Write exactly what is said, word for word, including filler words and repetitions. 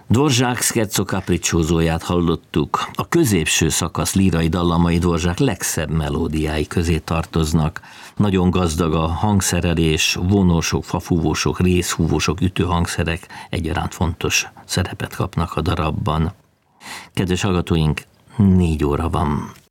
Dvořák Scherzo capricciosóját hallottuk. A középső szakasz lírai dallamai Dvořák legszebb melódiái közé tartoznak. Nagyon gazdag a hangszerelés, vonósok, fafúvósok, részhúvósok, ütőhangszerek egyaránt fontos szerepet kapnak a darabban. Kedves hallgatóink, négy óra van.